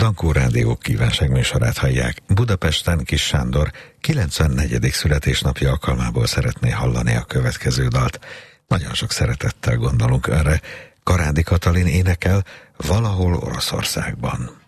Jankó Rádió kívánságműsorát hallják. Budapesten Kis Sándor 94. születésnapja alkalmából szeretné hallani a következő dalt. Nagyon sok szeretettel gondolunk erre. Karádi Katalin énekel Valahol Oroszországban.